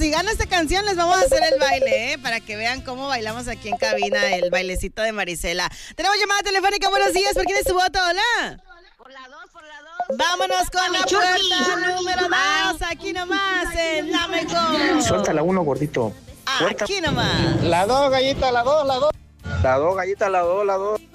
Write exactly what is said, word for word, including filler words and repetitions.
si gana esta canción les vamos a hacer el baile, ¿eh? Para que vean cómo bailamos aquí en cabina el bailecito de Marisela. Tenemos llamada telefónica, buenos días, ¿por quién es tu voto? Hola. Por la dos, por la dos. Vámonos con la puerta número dos, aquí nomás, en la mejor. Suelta la uno, gordito. Aquí nomás. La dos, gallita, la dos, la dos. La dos, gallita, la dos, la dos.